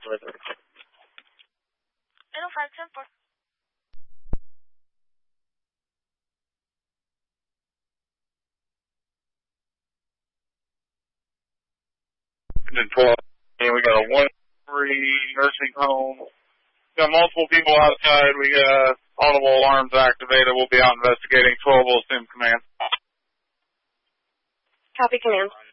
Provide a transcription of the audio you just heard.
805-10-4. And then 12. And we got a 1-3 nursing home. Got multiple people outside. We got audible alarms activated. We'll be out investigating. 12 will assume command. Copy, command.